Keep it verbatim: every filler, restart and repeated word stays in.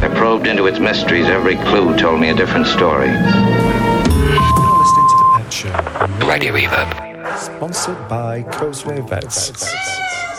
I probed into its mysteries. Every clue told me a different story. You're listening to The Pet Show. Radio Reverb. Sponsored by Causeway Vets.